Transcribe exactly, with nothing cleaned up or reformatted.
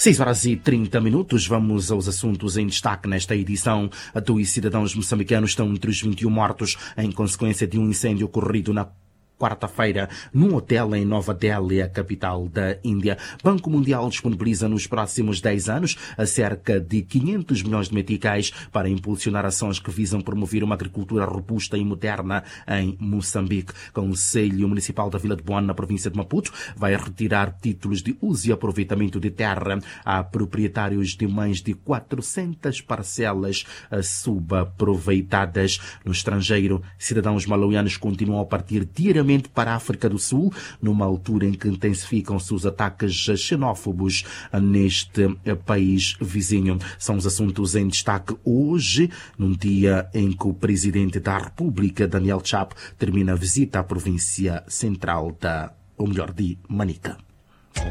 seis horas e trinta minutos, vamos aos assuntos em destaque nesta edição. Dois cidadãos moçambicanos estão entre os vinte e um mortos em consequência de um incêndio ocorrido na quarta-feira, num hotel em Nova Delhi, a capital da Índia. Banco Mundial disponibiliza nos próximos dez anos a cerca de quinhentos milhões de meticais para impulsionar ações que visam promover uma agricultura robusta e moderna em Moçambique. Conselho Municipal da Vila de Boane, na província de Maputo, vai retirar títulos de uso e aproveitamento de terra a proprietários de mais de quatrocentas parcelas subaproveitadas. No estrangeiro, cidadãos malauianos continuam a partir diariamente para a África do Sul, numa altura em que intensificam-se os ataques xenófobos neste país vizinho. São os assuntos em destaque hoje, num dia em que o Presidente da República, Daniel Chapo, termina a visita à província central da, ou melhor, de Manica.